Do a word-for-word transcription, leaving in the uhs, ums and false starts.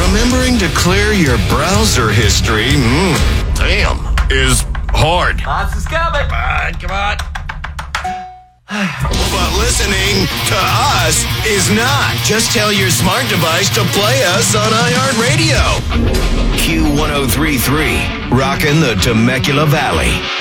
remembering to clear your browser history, mm, damn, is hard. Lots is coming. Come on, come on. But listening to us is not. Just tell your smart device to play us on iHeartRadio. Q one oh three point three, rocking the Temecula Valley.